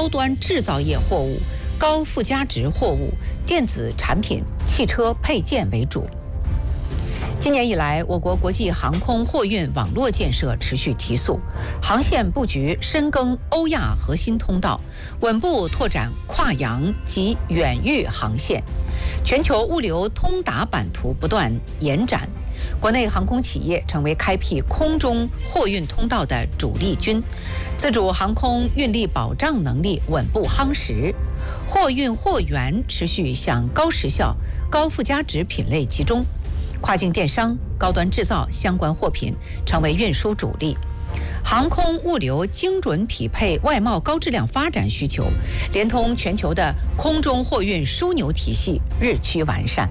高端制造业货物、高附加值货物、电子产品、汽车配件为主。今年以来，我国国际航空货运网络建设持续提速，航线布局深耕欧亚核心通道，稳步拓展跨洋及远域航线，全球物流通达版图不断延展。国内航空企业成为开辟空中货运通道的主力军，自主航空运力保障能力稳步夯实，货运货源持续向高时效、高附加值品类集中。跨境电商、高端制造相关货品成为运输主力，航空物流精准匹配外贸高质量发展需求，连通全球的空中货运枢纽体系日趋完善。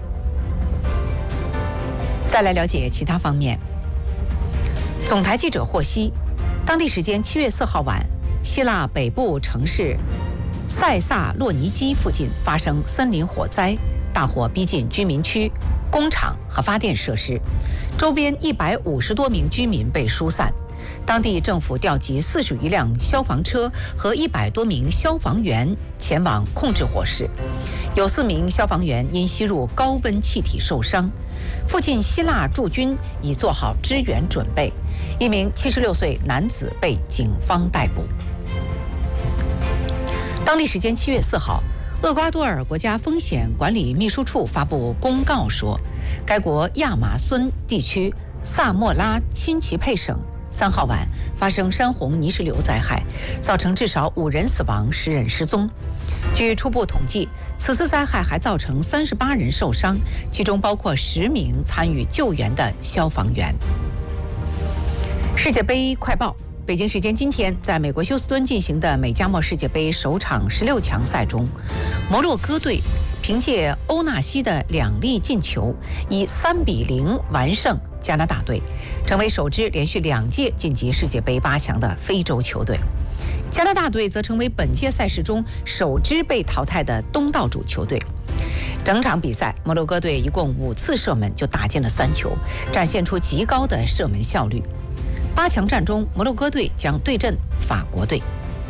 再来了解其他方面。总台记者获悉，当地时间7月4号晚，希腊北部城市塞萨洛尼基附近发生森林火灾，大火逼近居民区、工厂和发电设施，周边150多名居民被疏散。当地政府调集40余辆消防车和100多名消防员前往控制火势，有4名消防员因吸入高温气体受伤。附近希腊驻军已做好支援准备，1名76岁男子被警方逮捕。当地时间7月4号，厄瓜多尔国家风险管理秘书处发布公告说，该国亚马孙地区萨莫拉钦奇佩省3号晚发生山洪泥石流灾害，造成至少5人死亡，10人失踪。据初步统计，此次灾害还造成38人受伤，其中包括10名参与救援的消防员。世界杯快报。北京时间今天，在美国休斯敦进行的美加墨世界杯首场16强赛中，摩洛哥队凭借欧纳西的2粒进球，以3-0完胜加拿大队，成为首支连续2届晋级世界杯8强的非洲球队。加拿大队则成为本届赛事中首支被淘汰的东道主球队。整场比赛，摩洛哥队一共5次射门就打进了3球，展现出极高的射门效率。8强战中，摩洛哥队将对阵法国队。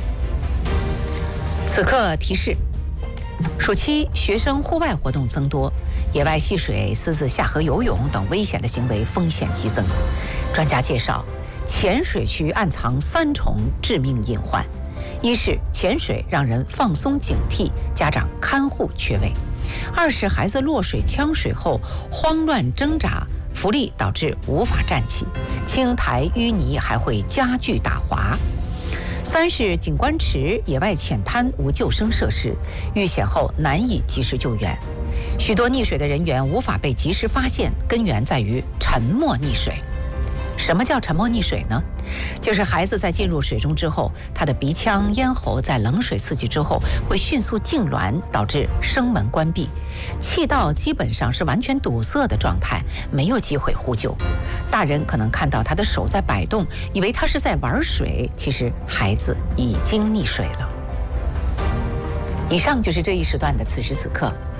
此刻提示：暑期学生户外活动增多，野外戏水、私自下河游泳等危险的行为风险激增。专家介绍，浅水区暗藏3重致命隐患：一是潜水让人放松警惕，家长看护缺位；二是孩子落水呛水后慌乱挣扎，浮力导致无法站起，青苔淤泥还会加剧打滑；三是景观池、野外浅滩无救生设施，遇险后难以及时救援，许多溺水的人员无法被及时发现，根源在于沉没溺水。什么叫沉没溺水呢？就是孩子在进入水中之后，他的鼻腔、咽喉在冷水刺激之后会迅速痉挛，导致声门关闭，气道基本上是完全堵塞的状态，没有机会呼救。大人可能看到他的手在摆动，以为他是在玩水，其实孩子已经溺水了。以上就是这一时段的此时此刻。